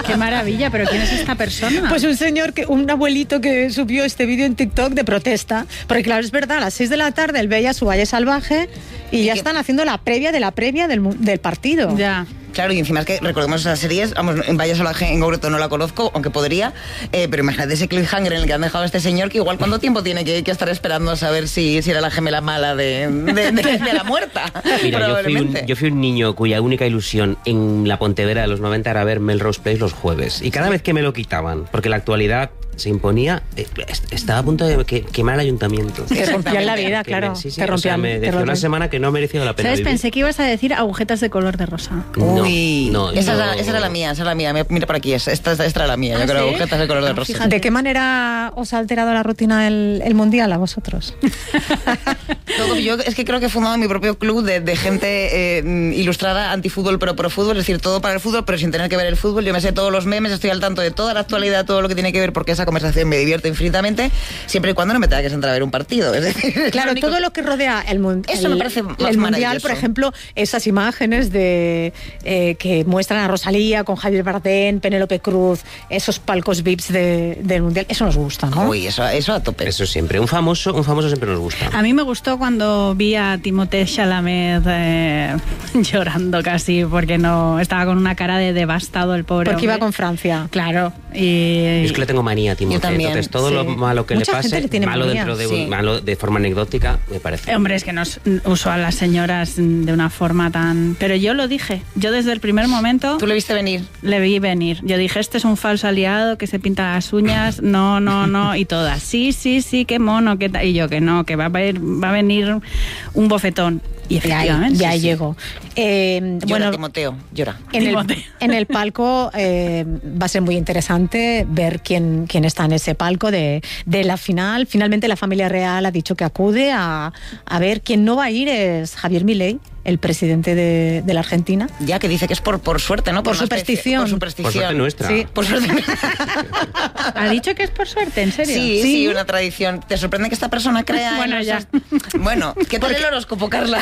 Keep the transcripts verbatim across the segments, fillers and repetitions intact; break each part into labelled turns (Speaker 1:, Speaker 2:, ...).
Speaker 1: Qué maravilla, pero ¿quién es esta persona?
Speaker 2: Pues un señor, que un abuelito que subió este vídeo en TikTok de protesta, porque claro, es verdad, a las seis de la tarde él veía su Valle Salvaje y, y ya que... están haciendo la previa de la previa del, del partido.
Speaker 1: Ya.
Speaker 3: Claro, y encima es que recordemos esas series, vamos, en Valle Salvaje en concreto no la conozco, aunque podría, eh, pero imagínate ese cliffhanger en el que han dejado a este señor, que igual cuánto tiempo tiene que, que estar esperando a saber si, si era la gemela mala de, de, de, de la muerta.
Speaker 4: Mira, yo fui, un, yo fui un niño cuya única ilusión en la Pontevedra de los noventa era ver Melrose Place los jueves, y cada vez que me lo quitaban, porque la actualidad se imponía, eh, estaba a punto de que, quemar el ayuntamiento.
Speaker 2: Te rompían la vida,
Speaker 4: que
Speaker 2: claro.
Speaker 4: Me, sí, sí,
Speaker 2: te rompían,
Speaker 4: o sea, me decía una semana que no merecía la pena.
Speaker 1: ¿Sabes?
Speaker 4: Vivir.
Speaker 1: Pensé que ibas a decir agujetas de color de rosa.
Speaker 4: No,
Speaker 3: Uy,
Speaker 4: no,
Speaker 3: esa,
Speaker 4: no.
Speaker 3: Era, esa era la mía, esa era la mía. Mira por aquí, esta, esta era la mía.
Speaker 1: ¿Ah,
Speaker 3: yo creo,
Speaker 1: sí?
Speaker 3: agujetas de color de
Speaker 1: Ah,
Speaker 3: rosa.
Speaker 1: fíjate.
Speaker 2: ¿De qué manera os ha alterado la rutina el, el Mundial a vosotros?
Speaker 3: Todo, yo es que creo que he fundado mi propio club de, de gente eh, ilustrada antifútbol pero pro fútbol, es decir, todo para el fútbol pero sin tener que ver el fútbol. Yo me sé todos los memes, estoy al tanto de toda la actualidad, todo lo que tiene que ver, porque esa conversación me divierte infinitamente, siempre y cuando no me tenga que sentar a ver un partido. Es decir,
Speaker 2: claro,
Speaker 3: es lo
Speaker 2: todo lo que rodea el, mun
Speaker 3: Eso
Speaker 2: el,
Speaker 3: me parece más
Speaker 2: el Mundial, por ejemplo, esas imágenes de eh, que muestran a Rosalía con Javier Bardem, Penélope Cruz, esos palcos V I Ps de, del Mundial, eso nos gusta, ¿no?
Speaker 3: Uy, eso, eso a tope.
Speaker 4: Eso siempre, un famoso, un famoso siempre nos gusta.
Speaker 1: A mí me gustó cuando vi a Timothée Chalamet eh, llorando casi, porque no estaba con una cara de devastado el pobre
Speaker 2: Porque
Speaker 1: hombre.
Speaker 2: iba con Francia.
Speaker 1: Claro. Y,
Speaker 4: Yo es que le tengo manía a Timothée, entonces todo
Speaker 2: sí.
Speaker 4: lo malo que
Speaker 2: Mucha
Speaker 4: le pase,
Speaker 2: gente le tiene
Speaker 4: malo
Speaker 2: manía,
Speaker 4: dentro de
Speaker 2: sí.
Speaker 4: un, malo de forma anecdótica, me parece.
Speaker 1: Hombre, es que nos usó a las señoras de una forma tan... Pero yo lo dije, yo desde el primer momento...
Speaker 3: ¿Tú le viste venir?
Speaker 1: Le vi venir. Yo dije, este es un falso aliado que se pinta las uñas, no, no, no, y todas. Sí, sí, sí, qué mono, qué tal. Y yo que no, que va a, ver, va a venir un bofetón. Y efectivamente.
Speaker 2: Ya, ya
Speaker 1: sí, sí.
Speaker 2: llegó. Eh,
Speaker 3: Llora,
Speaker 2: bueno,
Speaker 3: Timoteo, llora.
Speaker 2: En el,
Speaker 1: Timoteo.
Speaker 2: en el palco eh, va a ser muy interesante ver quién, quién está en ese palco de, de la final. Finalmente la familia real ha dicho que acude a, a ver. Quien no va a ir es Javier Milei, el presidente de, de la Argentina.
Speaker 3: Ya que dice que es por, por suerte, ¿no?
Speaker 2: Por
Speaker 3: una especie-
Speaker 2: superstición.
Speaker 3: Por superstición.
Speaker 4: Por suerte nuestra.
Speaker 2: Sí.
Speaker 3: Por suerte.
Speaker 1: ¿Ha dicho que es por suerte? ¿En serio?
Speaker 3: Sí, sí,
Speaker 2: Sí.
Speaker 3: una tradición. ¿Te sorprende que esta persona crea?
Speaker 1: Bueno,
Speaker 3: en
Speaker 1: ya.
Speaker 3: esos- Bueno, ¿qué tal el horóscopo, Carla?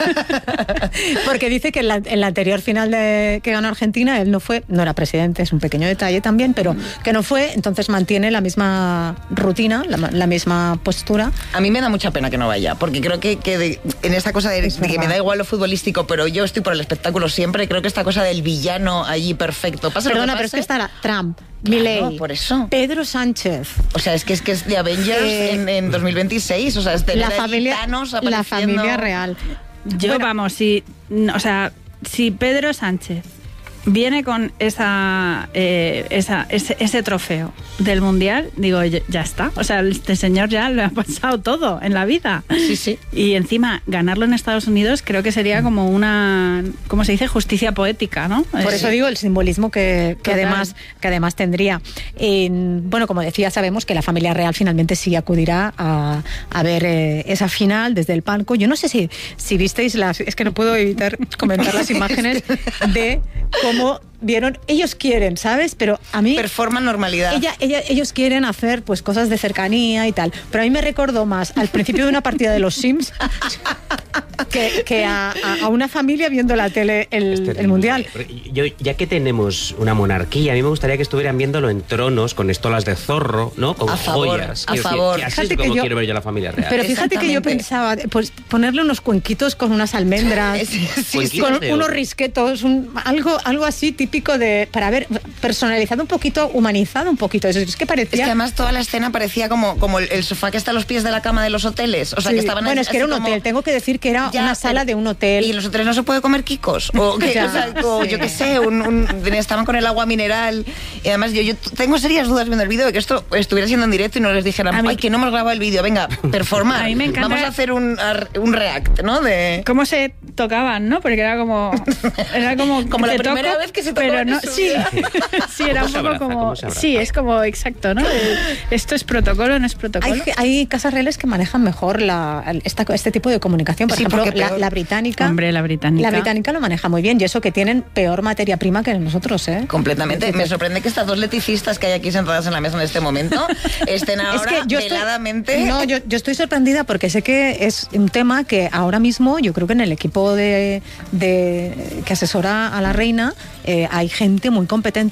Speaker 2: Porque dice que en la, en la anterior final de, que ganó Argentina, él no fue, no era presidente, es un pequeño detalle también, pero que no fue, entonces mantiene la misma rutina, la, la misma postura.
Speaker 3: A mí me da mucha pena que no vaya, porque creo que, que de- en esta cosa de,
Speaker 2: Es
Speaker 3: de que me
Speaker 2: verdad.
Speaker 3: da igual lo futbolístico, pero yo estoy por el espectáculo siempre, creo que esta cosa del villano allí perfecto. Pasa lo
Speaker 2: Perdona,
Speaker 3: que
Speaker 2: pero es
Speaker 3: pase.
Speaker 2: que estará Trump,
Speaker 3: Claro,
Speaker 2: Milei,
Speaker 3: por eso.
Speaker 2: Pedro Sánchez,
Speaker 3: O sea, es que es que es de Avengers
Speaker 2: Eh,
Speaker 3: en, en dos mil veintiséis, o sea, es tener
Speaker 2: la
Speaker 3: ahí
Speaker 2: familia,
Speaker 3: Thanos
Speaker 2: la
Speaker 3: apareciendo.
Speaker 2: familia real.
Speaker 1: Yo,
Speaker 2: Bueno,
Speaker 1: vamos, si, o sea, si Pedro Sánchez viene con esa, eh, esa ese, ese trofeo del Mundial, digo, ya, ya está. O sea, este señor ya le ha pasado todo en la vida.
Speaker 3: Sí, sí.
Speaker 1: Y encima, ganarlo en Estados Unidos creo que sería como una, ¿cómo se dice? Justicia poética, ¿no?
Speaker 2: Por
Speaker 1: Eh,
Speaker 2: eso digo el simbolismo que, que,
Speaker 1: Total.
Speaker 2: además, que además tendría. En- bueno, como decía, sabemos que la familia real finalmente sí acudirá a, a ver eh, esa final desde el palco. Yo no sé si, si visteis las... Es que no puedo evitar comentar las imágenes de cómo vieron... Ellos quieren, ¿sabes? Pero a mí...
Speaker 3: Performa normalidad.
Speaker 2: Ella, ella, ellos quieren hacer pues cosas de cercanía y tal, pero a mí me recordó más al principio de una partida de los Sims que, que a, a- a una familia viendo la tele
Speaker 4: Es
Speaker 2: el,
Speaker 4: terrible.
Speaker 2: el Mundial.
Speaker 4: Yo, ya que tenemos una monarquía, a mí me gustaría que estuvieran viéndolo en tronos, con estolas de zorro, ¿no? Con
Speaker 3: A favor,
Speaker 4: joyas.
Speaker 3: a
Speaker 4: Quiero decir,
Speaker 3: favor.
Speaker 4: que así
Speaker 2: Fíjate
Speaker 4: es
Speaker 2: que
Speaker 4: como
Speaker 2: yo-
Speaker 4: quiero ver yo a la familia real.
Speaker 2: Pero fíjate que yo
Speaker 3: Exactamente.
Speaker 2: pensaba, pues ponerle unos cuenquitos con unas almendras,
Speaker 3: Sí, sí,
Speaker 4: Cuenquitos
Speaker 2: con
Speaker 4: de
Speaker 2: unos
Speaker 4: oro.
Speaker 2: risquetos, un- algo, algo así típico de, para ver, personalizado un poquito, humanizado un poquito. Eso es que
Speaker 3: Es
Speaker 2: parecía...
Speaker 3: que además toda la escena parecía como, como el, el sofá que está a los pies de la cama de los hoteles. O sea,
Speaker 2: Sí.
Speaker 3: que estaban
Speaker 2: Bueno,
Speaker 3: así-
Speaker 2: es que era un
Speaker 3: así como-
Speaker 2: hotel, tengo que decir que era
Speaker 3: Ya,
Speaker 2: una sala
Speaker 3: pero-
Speaker 2: de un hotel.
Speaker 3: ¿Y en los hoteles no se puede comer kikos? O, que,
Speaker 2: Ya,
Speaker 3: o sea, o
Speaker 2: sí.
Speaker 3: yo qué sé, un, un- estaban con el agua mineral. Y además yo, yo tengo serias dudas viendo el vídeo de que esto estuviera siendo en directo y no les dijeran,
Speaker 1: A mí-
Speaker 3: ay, que no hemos grabado el vídeo, venga, performar.
Speaker 1: A mí me encanta-
Speaker 3: Vamos a hacer un, ar- un react, ¿no? De...
Speaker 1: ¿Cómo se tocaban, no? Porque era como... Era como...
Speaker 3: Como la
Speaker 1: te
Speaker 3: primera
Speaker 1: toco,
Speaker 3: vez que se
Speaker 1: pero
Speaker 3: tocaban
Speaker 1: no,
Speaker 3: en su
Speaker 1: sí,
Speaker 3: vida.
Speaker 1: sí, era
Speaker 4: ¿Cómo
Speaker 1: un
Speaker 4: se
Speaker 1: poco
Speaker 4: abraza?
Speaker 1: como...
Speaker 4: ¿Cómo se abraza?
Speaker 1: Sí, es como exacto, ¿no? Eh, Esto es protocolo, no es protocolo.
Speaker 2: Hay, hay casas reales que manejan mejor la, esta, este tipo de comunicación. Por
Speaker 3: Sí,
Speaker 2: ejemplo,
Speaker 3: porque
Speaker 2: la,
Speaker 3: peor.
Speaker 2: la británica.
Speaker 1: Hombre, la británica.
Speaker 2: La británica lo maneja muy bien y eso que tienen peor materia prima que nosotros, ¿eh?
Speaker 3: Completamente. Me sorprende que estas dos leticistas que hay aquí sentadas en la mesa en este momento estén ahora
Speaker 2: Es que yo estoy-
Speaker 3: veladamente...
Speaker 2: no, yo, yo estoy sorprendida porque sé que es un tema que ahora mismo yo creo que en el equipo de, de que asesora a la reina eh, hay gente muy competente